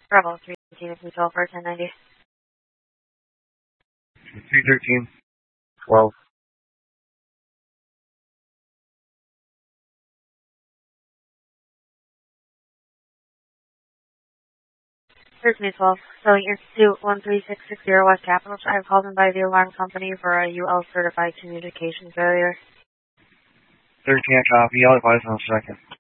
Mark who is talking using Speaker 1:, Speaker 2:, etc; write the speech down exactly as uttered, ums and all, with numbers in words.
Speaker 1: Bravo three thirteen, if we twelve for ten ninety.
Speaker 2: three thirteen, twelve.
Speaker 1: thirteen twelve, Selling Institute one three six six zero West Capitol Drive, called in by the alarm company for a U L certified communication failure.
Speaker 2: thirteen, copy. I'll advise in a second.